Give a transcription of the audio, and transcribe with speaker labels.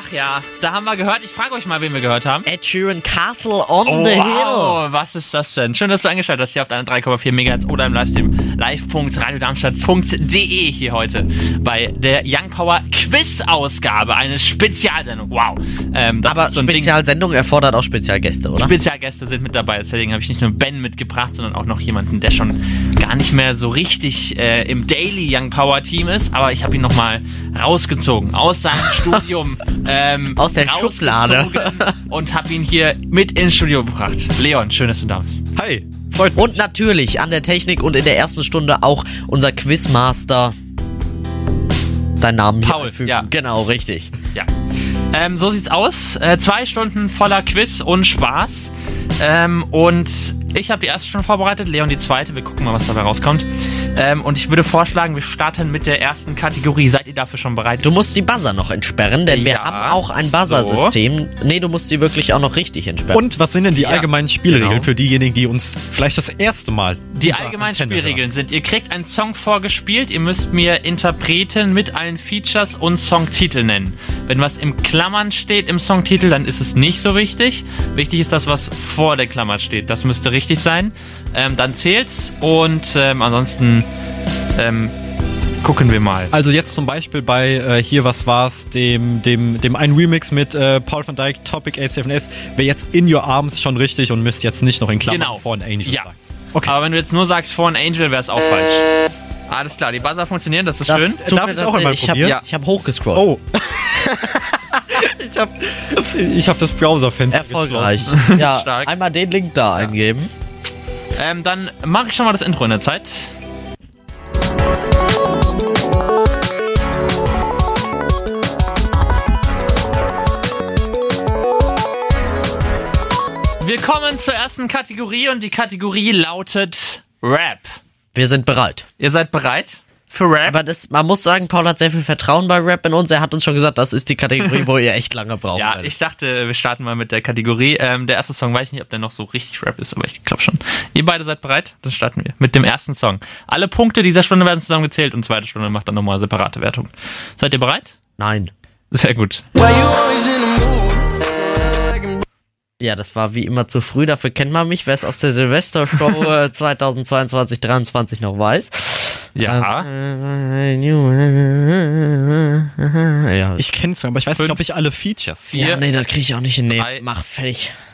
Speaker 1: Ach ja, da haben wir gehört. Ich frage euch mal, wen wir gehört haben.
Speaker 2: Ed Sheeran, Castle on the Hill.
Speaker 1: Wow, was ist das denn? Schön, dass du eingeschaltet hast hier auf deiner 3,4 MHz oder im Livestream live.radiodarmstadt.de hier heute bei der Young Power Quiz-Ausgabe, eine Spezialsendung. Wow. Das
Speaker 2: Aber
Speaker 1: ist so ein
Speaker 2: Spezialsendung erfordert auch Spezialgäste, oder?
Speaker 1: Spezialgäste sind mit dabei, deswegen habe ich nicht nur Ben mitgebracht, sondern auch noch jemanden, der schon gar nicht mehr so richtig im Daily Young Power Team ist, aber ich habe ihn nochmal rausgezogen aus seinem Studium.
Speaker 2: Aus der Schublade.
Speaker 1: Und habe ihn hier mit ins Studio gebracht. Leon, schön, dass du da bist.
Speaker 3: Hi, freut mich.
Speaker 2: Und natürlich an der Technik und in der ersten Stunde auch unser Quizmaster. Dein Namen hier
Speaker 1: Paul,
Speaker 2: einfügen.
Speaker 1: ja.
Speaker 2: Genau, richtig.
Speaker 1: Ja. So sieht's aus. 2 Stunden voller Quiz und Spaß. Und ich habe die erste schon vorbereitet, Leon die zweite. Wir gucken mal, was dabei rauskommt. Und ich würde vorschlagen, wir starten mit der ersten Kategorie. Seid ihr dafür schon bereit?
Speaker 2: Du musst die Buzzer noch entsperren, denn wir
Speaker 1: Ja.
Speaker 2: haben auch ein Buzzer-System. Nee, du musst die wirklich auch noch richtig entsperren.
Speaker 3: Und was sind denn die allgemeinen Spielregeln
Speaker 1: genau.
Speaker 3: für diejenigen, die uns vielleicht das erste Mal
Speaker 1: Die
Speaker 3: über
Speaker 1: allgemeinen
Speaker 3: Antenne
Speaker 1: Spielregeln sind, ihr kriegt einen Song vorgespielt, ihr müsst mir Interpreten mit allen Features und Songtitel nennen. Wenn was im Klammern steht im Songtitel, dann ist es nicht so wichtig. Wichtig ist das, was vor der Klammer steht. Das müsste richtig sein. Dann zählt's und ansonsten gucken wir mal.
Speaker 3: Also jetzt zum Beispiel bei hier, was war's, dem einen Remix mit Paul van Dyk, Topic A7S, wäre jetzt In Your Arms schon richtig und müsst jetzt nicht noch in Klammern
Speaker 1: Genau.
Speaker 3: For an Angel
Speaker 1: Ja.
Speaker 3: sagen. Okay.
Speaker 1: Aber wenn du jetzt nur sagst For an Angel, wäre es auch falsch. Alles klar, die Buzzer funktionieren, das ist schön.
Speaker 2: tut
Speaker 3: Darf
Speaker 2: mir
Speaker 3: ich auch einmal
Speaker 2: ich
Speaker 3: probieren?
Speaker 2: Ich habe hochgescrollt.
Speaker 3: Oh. ich hab das Browserfenster
Speaker 2: Erfolgreich. Ja,
Speaker 1: Stark.
Speaker 2: einmal den Link da eingeben.
Speaker 1: Dann mache ich schon mal das Intro in der Zeit. Wir kommen zur ersten Kategorie und die Kategorie lautet Rap.
Speaker 2: Wir sind bereit.
Speaker 1: Ihr seid bereit für Rap?
Speaker 2: Aber man muss sagen, Paul hat sehr viel Vertrauen bei Rap in uns. Er hat uns schon gesagt, das ist die Kategorie, wo ihr echt lange braucht.
Speaker 1: Ja, ich dachte, wir starten mal mit der Kategorie. Der erste Song, weiß ich nicht, ob der noch so richtig Rap ist, aber ich glaube schon. Ihr beide seid bereit? Dann starten wir mit dem ersten Song. Alle Punkte dieser Stunde werden zusammengezählt und zweite Stunde macht dann nochmal eine separate Wertung. Seid ihr bereit?
Speaker 2: Nein.
Speaker 1: Sehr gut.
Speaker 2: Ja, das war wie immer zu früh, dafür kennt man mich, wer es aus der Silvestershow 2022, 2023 noch weiß.
Speaker 1: Ja.
Speaker 2: Ja.
Speaker 3: Ich kenn's, aber ich weiß nicht, ob ich alle Features.
Speaker 1: 4.
Speaker 2: Ja, nee, das kriege ich auch nicht hin. Nee,
Speaker 1: 3.
Speaker 2: mach fertig.